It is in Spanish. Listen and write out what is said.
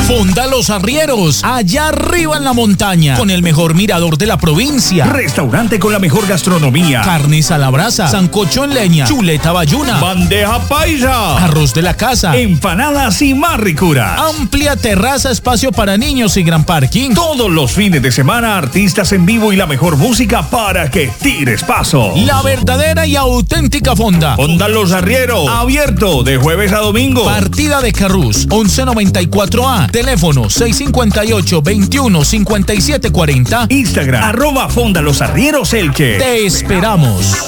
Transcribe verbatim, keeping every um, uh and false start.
Fonda Los Arrieros, allá arriba en la montaña, con el mejor mirador de la provincia. Restaurante con la mejor gastronomía. Carnes a la brasa, sancocho en leña, chuleta bayuna, bandeja paisa, arroz de la casa, empanadas y más ricuras. Amplia terraza, espacio para niños y gran parking. Todos los fines de semana, artistas en vivo y la mejor música para que tires paso. La verdadera y auténtica fonda. Fonda Los Arrieros, abierto de jueves a domingo. Partida de Carrús, once noventa y cuatro A. Teléfono seis cinco ocho, veintiuno, cincuenta y siete cuarenta. Instagram, arroba Fonda Los Arrieros Elche. Te esperamos.